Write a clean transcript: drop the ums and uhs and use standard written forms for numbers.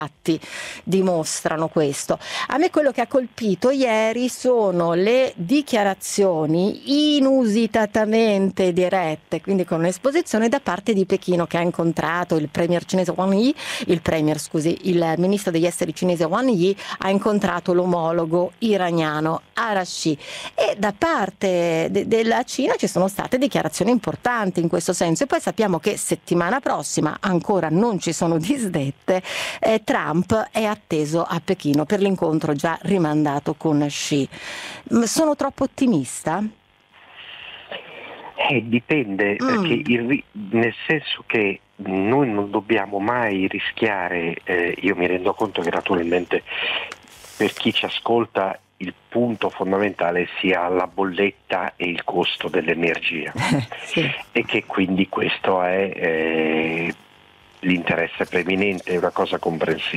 fatti dimostrano questo. A me quello che ha colpito ieri sono le dichiarazioni inusitatamente dirette, quindi con un'esposizione da parte di Pechino, che ha incontrato il premier cinese Wang Yi, il ministro degli esteri cinese Wang Yi ha incontrato l'omologo iraniano Arashi, e da parte della Cina ci sono state dichiarazioni importanti in questo senso, e poi sappiamo che settimana prossima, ancora non ci sono disdette, Trump è atteso a Pechino per l'incontro già rimandato con Xi. Sono troppo ottimista? Dipende, perché nel senso che noi non dobbiamo mai rischiare, io mi rendo conto che naturalmente per chi ci ascolta il punto fondamentale sia la bolletta e il costo dell'energia, Sì. e che quindi questo è l'interesse preminente, è una cosa comprensibile.